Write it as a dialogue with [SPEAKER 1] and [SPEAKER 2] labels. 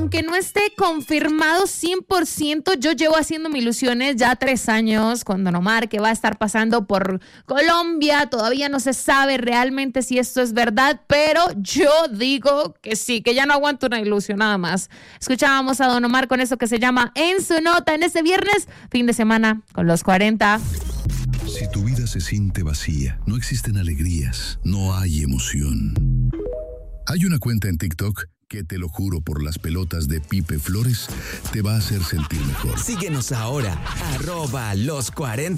[SPEAKER 1] aunque no esté confirmado 100%, yo llevo haciéndome ilusiones ya 3 años con Don Omar, que va a estar pasando por Colombia. Todavía no se sabe realmente si esto es verdad, pero yo digo que sí, que ya no aguanto una ilusión nada más. Escuchábamos a Don Omar con eso que se llama En Su Nota en este viernes, fin de semana con los 40.
[SPEAKER 2] Si tu vida se siente vacía, no existen alegrías, no hay emoción. Hay una cuenta en TikTok que, te lo juro por las pelotas de Pipe Flores, te va a hacer sentir mejor.
[SPEAKER 3] Síguenos ahora, @los40.